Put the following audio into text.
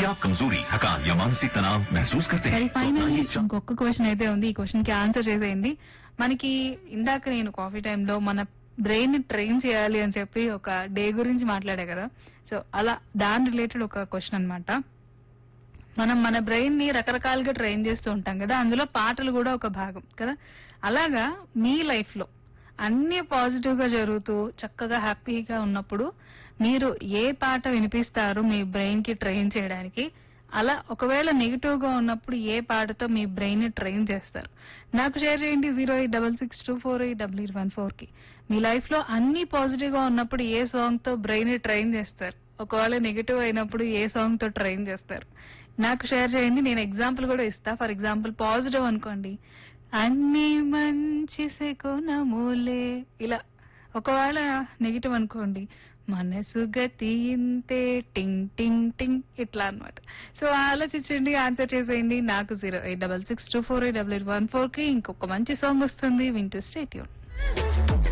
क्या आप कमजोरी, थकान या मानसिक तनाव महसूस करते हैं? ఫైనల్లీ ఇంకొక క్వశ్చన్ అయితే ఉంది. ఈ క్వశ్చన్ కి ఆన్సర్ చేసేయండి. మనకి ఇందాక నేను కాఫీ టైంలో మన బ్రెయిన్ ని ట్రైన్ చేయాలి అని చెప్పి ఒక డే గురించి మాట్లాడా కదా. సో అలా దాని రిలేటెడ్ ఒక క్వశ్చన్ అన్నమాట. మనం మన బ్రెయిన్ ని రకరకాలుగా ట్రైన్ చేస్తూ ఉంటాం కదా, అందులో పాటలు కూడా ఒక భాగం కదా. అలాగా మీ లైఫ్ లో అన్ని పాజిటివ్ గా జరుగుతూ చక్కగా హ్యాపీగా ఉన్నప్పుడు మీరు ఏ పాట వినిపిస్తారు మీ బ్రెయిన్ కి ట్రైన్ చేయడానికి? అలా ఒకవేళ నెగిటివ్ గా ఉన్నప్పుడు ఏ పాటతో మీ బ్రెయిన్ ని ట్రైన్ చేస్తారు? నాకు షేర్ చేయండి 08662488814 కి. మీ లైఫ్ లో అన్ని పాజిటివ్ గా ఉన్నప్పుడు ఏ సాంగ్ తో బ్రెయిన్ ని ట్రైన్ చేస్తారు? ఒకవేళ నెగిటివ్ అయినప్పుడు ఏ సాంగ్ తో ట్రైన్ చేస్తారు? నాకు షేర్ చేయండి. నేను ఎగ్జాంపుల్ కూడా ఇస్తా. ఫర్ ఎగ్జాంపుల్ పాజిటివ్ అనుకోండి, అన్ని మంచి శకునములే ఇలా. ఒకవేళ నెగిటివ్ అనుకోండి, మనసు గతి ఇంతే టింగ్ టింగ్ టింగ్ ఇట్లా అన్నమాట. సో ఆలోచించండి, ఆన్సర్ చేసేయండి. నాకు 08662488814 కి ఇంకొక మంచి సాంగ్ వస్తుంది, వింటూ స్టే ట్యూన్.